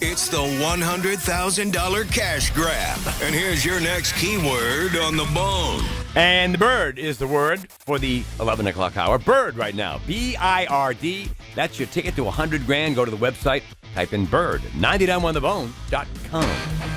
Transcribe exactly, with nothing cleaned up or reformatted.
It's the one hundred thousand dollars cash grab. And here's your next keyword on the bone. And the bird is the word for the eleven o'clock hour. Bird right now. B I R D. That's your ticket to one hundred grand. Go to the website. Type in bird. nine nine one the bone dot com.